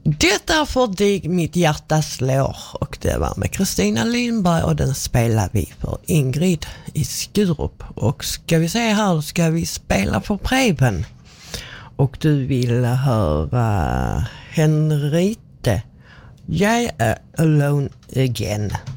Det är för dig mitt hjärta slår, och det var med Kristina Lindberg, och den spelar vi för Ingrid i Skurup. Och ska vi se här, ska vi spela för Preben. Och du vill höra Henrite, jag är alone again.